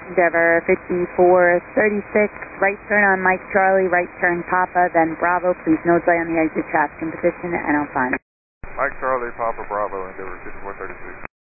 Endeavor 5436, right turn on Mike Charlie, right turn Papa, then Bravo. Please no delay on the exit traffic in position, and I'll find it. Mike Charlie, Papa Bravo, Endeavor 5436.